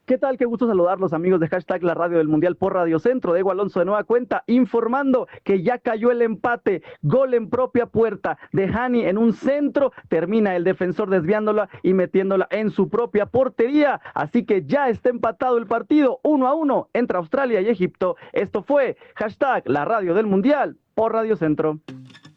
¿Qué tal? Qué gusto saludarlos, amigos de hashtag La Radio del Mundial por Radio Centro. Diego Alonso de nueva cuenta, informando que ya cayó el empate. Gol en propia puerta de Hani en un centro. Termina el defensor desviándola y metiéndola en su propia portería. Así que ya está empatado el partido 1-1 entre Australia y Egipto. Esto fue hashtag La Radio del Mundial por Radio Centro.